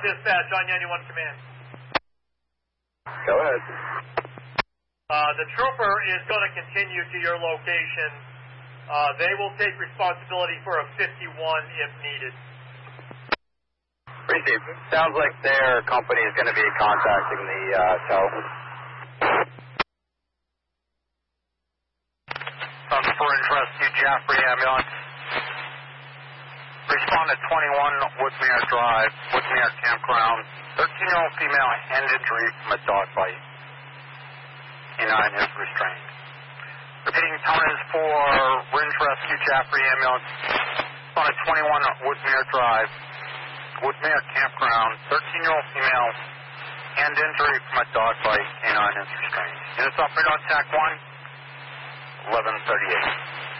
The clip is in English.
dispatch on 91 Command. Go ahead. The trooper is going to continue to your location. They will take responsibility for a 51 if needed. Received. Sounds like their company is going to be contacting the tow. For interest, Jaffrey ambulance. Respond to 21 Woodmere Drive, Woodmere Campground. 13-year-old female hand injury from a dog bite. Canine is restrained. Repeating tone is for Ringe Rescue Jaffrey ambulance. Respond to 21 Woodmere Drive, Woodmere Campground. 13-year-old female hand injury from a dog bite. Canine is restrained. Units operated on TAC 1, 1138.